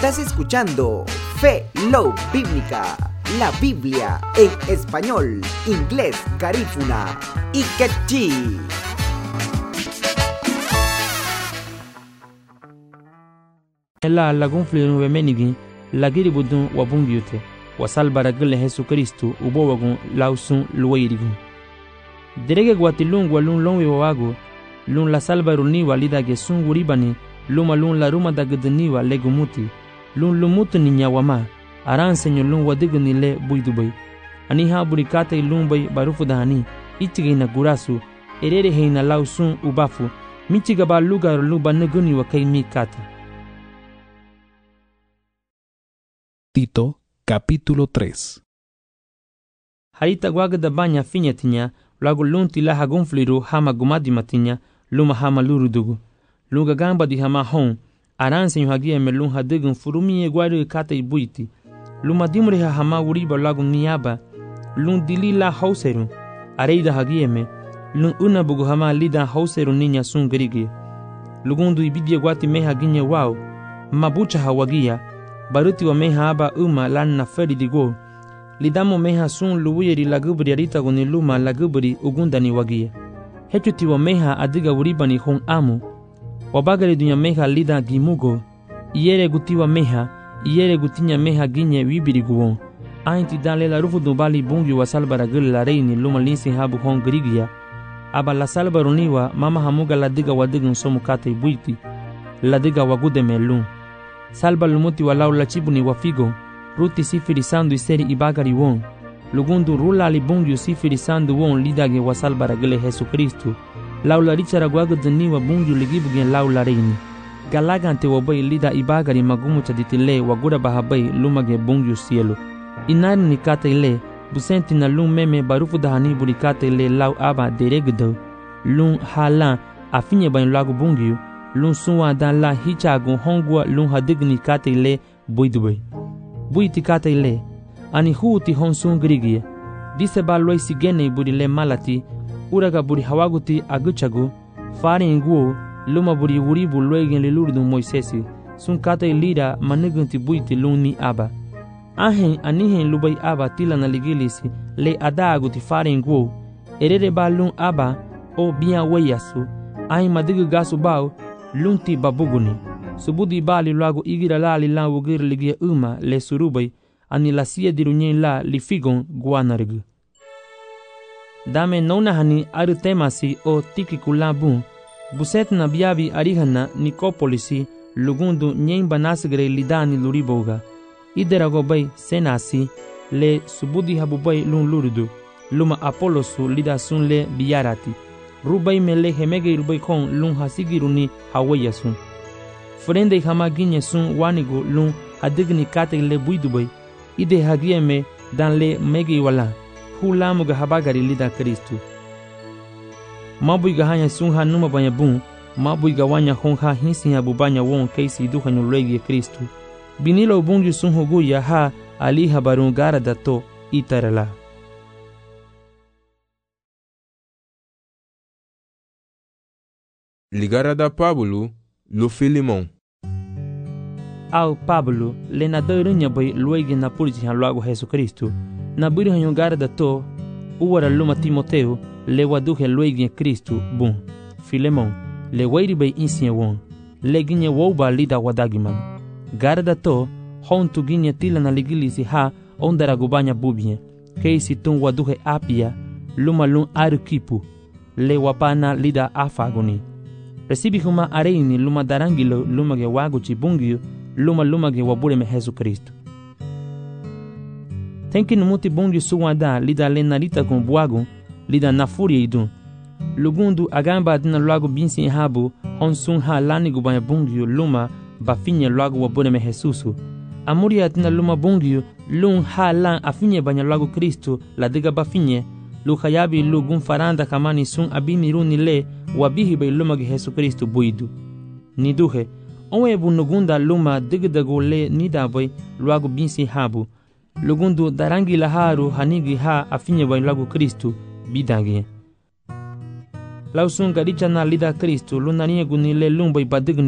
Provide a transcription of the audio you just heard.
Estás escuchando Fe Love Bíblica, la Biblia en español, inglés, garífuna y quechí. La lagun fliru be menigi lagiri budun wabungyute wasalbara gele Jesucristo ubowagun lausun luwairigu derege guatilun walun lonwi wawagu lun la salbaru niwa lidage sun wuribani luma lun la ruma dagdniwa legumuti lun lumutu ninyawama aran senyo lun wadigni le buidubay ani ha burikata lun bay barufu dahani ichigina gurasu erere heina lausun ubafu michiga ba lugar luba neguni wa kai mikata. Tito, capítulo 3. Harita guaga da banya finyatinya, lagu lunti la hagunfliru hama gumadi matinya, luma hama lurudugu. Lunga gamba di hama hon, aransen hagia me lun hadigun furumi e guari kata ibuiti. Luma dimre hama uriba lagu niaba, lun dili la hauseru, areida hagia me, lun unabugu hama lida hauseru ninya sun gerigi. Lugundu ibidia guati meha ginye wao, mabucha hawagia, baruti wa meha aba lan na feri digo lidamo meha sun luwiri lagubri arita guni luma lagubri ugundani wagia hechuti wa meha adiga uribani hon amu wabagari dunya meha lida gimugo iere guti wa meha iere gutinya meha ginye wibiri guwon ainti dale la rufu dubali bungi wa salbara gil la reini luma linsi habu hon grigia aba la salbaruniwa mama hamuga ladiga wadigun somu kate buiti ladiga wagude melun salba lumuti walau la chibuni wa figo ruti sifirisando iseri ibagari won lugundu rula libungu sifirisando won lidage wa salba ragele Jesucristo lau la richara guago dani wa bungu ligibugen lau la reini galagante wa bay lida ibagari magumu chaditile wa gura bahabai lumage bungu cielo inari nikata ile busenti na lum meme barufu dahani burikata ile lau aba deregdo lum halan afinye bain lagu bungu lun suwa dan la hichagun hongwa lun hadigni kate le buidube buiti kate le ani huti hon sun grigia dise ba loi sigene buri le malati uraga buri hawaguti aguchagu fari nguo luma buri wuribu loigen le lurdu moisesi sun kate lira manigunti buiti luni aba ahen anihen lubai aba tila na ligilisi le adaguti fari nguo erere ba lun aba o biya wayasu ai madigu gasu bao lunti babuguni subudi bali lagu igira lali la wugir ligia le surubay ani la sia dirunyen la li figon guanargu dame nona hani aru temasi o tiki kulabun buset na biabi arihana nikopolisi lugundu nyen banasgre lidani luriboga iderago bay senasi le subudi habubay lun lurdu luma apolosu lida sun le biarati rubai mele hemege rubai kon lun hasigiruni hawayasun frende hamaginye sun wanigo lun hadigni kate le buidubai ide hagieme dan le mege wala hulamuga habagari lida Kristo mabuiga hanya sun hanuma banya bun mabuiga wanya honha hinsi habubanya won keisi duhanyo lege Kristo binilo bungi sun huguya ha ali habarun gara dato itarala. Ligara da Pablo lo Filimon. Au Pablo le na doirunya boy luigi na purji han lago Jesucristo na buri han gara da to uwara luma Timoteo le waduhe luigi Kristo bun Filemon le wairi bay insia won le ginye woba lida wadagiman gara da to hon tu ginye tila na ligilisi ha ondara gubanya bubie keisi tun waduhe apia luma lun arukipu le wapana lida afagoni recibi huma areini luma darangilo luma ge wagu chibungio luma ge wabure me Jesucristo tenki numuti bungi suwada lida lenarita con buagu lida na furia idun lugundu agamba adina lagu binsi habu honsun ha lani gubanya bungio luma bafinye lagu wabure me Jesusu amuria adina luma bungio lun ha lan afinye banya lagu Kristo la diga bafinye luhayabi lugun faranda kamani sun abini runi le wabihi bay luma ge Jesucristo buidu niduhe onwe bunugunda luma digdago le nidaboy luagu binsi habu lugundu darangi laharu hanigi ha afinye bay lagu Kristo bidangi lausun garicha na lida Kristo lunanie gunile lumboy badig